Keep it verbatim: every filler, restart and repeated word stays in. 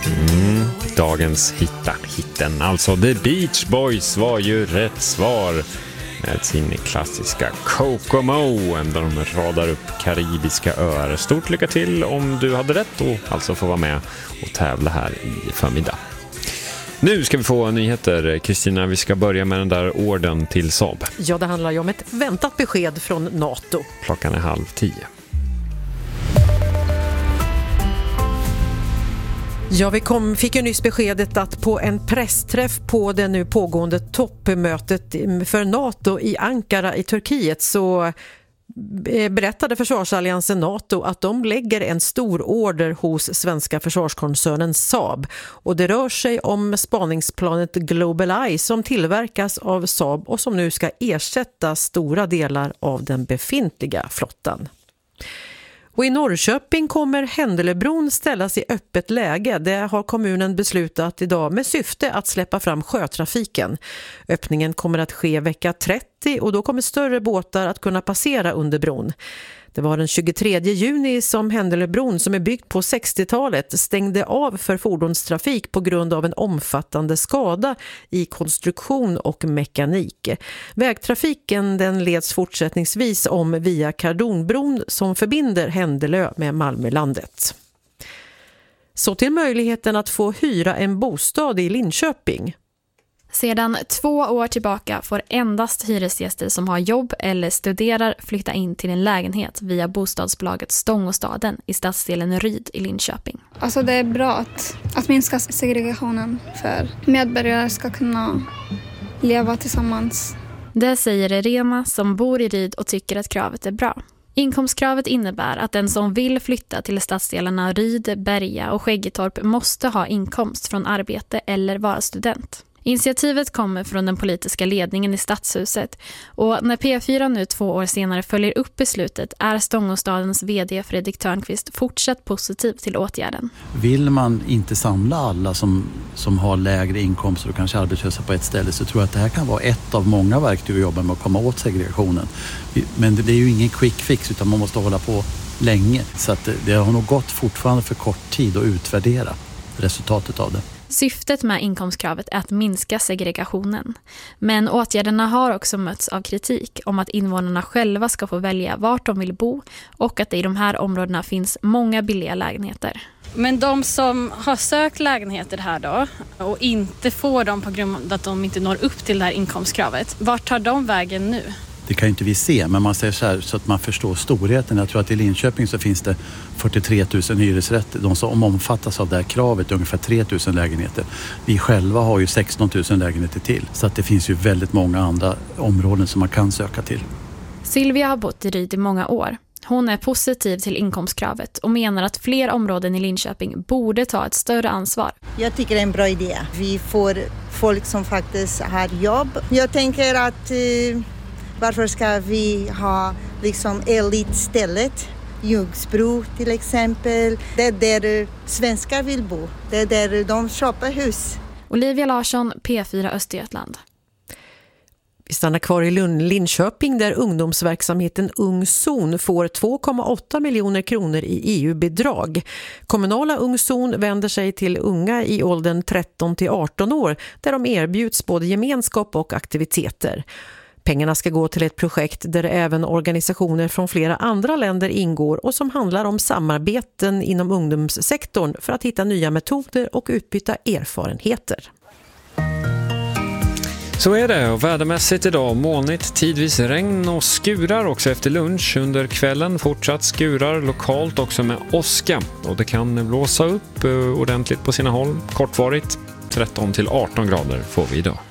Mm, dagens hitta hitten, alltså The Beach Boys, var ju rätt svar med sin klassiska Kokomo, där de radar upp karibiska öar. Stort lycka till om du hade rätt och alltså få vara med och tävla här i förmiddag. Nu ska vi få nyheter. Kristina, vi ska börja med den där orden till Saab. Ja, det handlar ju om ett väntat besked från NATO. Klockan är halv tio. Ja, vi kom, fick ju nyss beskedet att på en pressträff på det nu pågående toppmötet för NATO i Ankara i Turkiet så berättade försvarsalliansen NATO att de lägger en stor order hos svenska försvarskoncernen Saab. Och det rör sig om spaningsplanet GlobalEye som tillverkas av Saab och som nu ska ersätta stora delar av den befintliga flottan. Och i Norrköping kommer Händelöbron ställas i öppet läge. Det har kommunen beslutat idag med syfte att släppa fram sjötrafiken. Öppningen kommer att ske vecka trettio och då kommer större båtar att kunna passera under bron. Det var den tjugotredje juni som Händelöbron, som är byggd på sextiotalet, stängde av för fordonstrafik på grund av en omfattande skada i konstruktion och mekanik. Vägtrafiken den leds fortsättningsvis om via Kardonbron som förbinder Händelö med Malmölandet. Så till möjligheten att få hyra en bostad i Linköping. Sedan två år tillbaka får endast hyresgäster som har jobb eller studerar flytta in till en lägenhet via bostadsbolaget Stångåstaden i stadsdelen Ryd i Linköping. Alltså det är bra att, att minska segregationen för medborgare ska kunna leva tillsammans. Det säger Rema som bor i Ryd och tycker att kravet är bra. Inkomstkravet innebär att den som vill flytta till stadsdelarna Ryd, Berga och Skäggetorp måste ha inkomst från arbete eller vara student. Initiativet kommer från den politiska ledningen i Stadshuset och när P fyra nu två år senare följer upp beslutet är Stångåstadens vd Fredrik Törnqvist fortsatt positiv till åtgärden. Vill man inte samla alla som, som har lägre inkomster och kanske arbetslösa på ett ställe, så tror jag att det här kan vara ett av många verktyg vi jobbar med att komma åt segregationen. Men det är ju ingen quick fix utan man måste hålla på länge, så att det har nog gått fortfarande för kort tid att utvärdera resultatet av det. Syftet med inkomstkravet är att minska segregationen. Men åtgärderna har också mötts av kritik om att invånarna själva ska få välja vart de vill bo och att det i de här områdena finns många billiga lägenheter. Men de som har sökt lägenheter här då och inte får dem på grund av att de inte når upp till det här inkomstkravet, vart tar de vägen nu? Det kan ju inte vi se, men man säger så här så att man förstår storheten. Jag tror att i Linköping så finns det fyrtiotre tusen hyresrätter. De som omfattas av det här kravet är ungefär tre tusen lägenheter. Vi själva har ju sexton tusen lägenheter till. Så att det finns ju väldigt många andra områden som man kan söka till. Silvia har bott i Ryd i många år. Hon är positiv till inkomstkravet och menar att fler områden i Linköping borde ta ett större ansvar. Jag tycker det är en bra idé. Vi får folk som faktiskt har jobb. Jag tänker att... Eh... Varför ska vi ha liksom elitstället? Ljungsbro till exempel. Det är där svenskar vill bo. Det är där de köper hus. Olivia Larsson, P fyra Östergötland. Vi stannar kvar i Linköping där ungdomsverksamheten Ung Zon får två komma åtta miljoner kronor i E U-bidrag. Kommunala Ung Zon vänder sig till unga i åldern tretton till arton år där de erbjuds både gemenskap och aktiviteter. Pengarna ska gå till ett projekt där även organisationer från flera andra länder ingår och som handlar om samarbeten inom ungdomssektorn för att hitta nya metoder och utbyta erfarenheter. Så är det, och vädermässigt idag molnigt, tidvis regn och skurar också efter lunch. Under kvällen fortsatt skurar lokalt också med åska och det kan blåsa upp ordentligt på sina håll. Kortvarigt tretton till arton grader får vi idag.